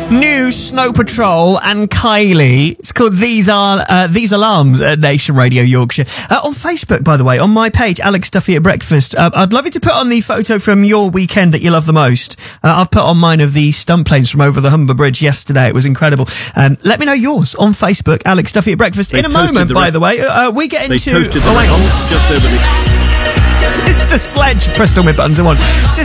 New Snow Patrol and Kylie. It's called These Alarms at Nation Radio Yorkshire. On Facebook, by the way, on my page, Alex Duffy at Breakfast, I'd love you to put on the photo from your weekend that you love the most. I've put on mine of the stunt planes from over the Humber Bridge yesterday. It was incredible. Let me know yours on Facebook, Alex Duffy at Breakfast. In a moment, by the way, we get into... They toasted the just over the... Sister Sledge, pressed all my buttons in one.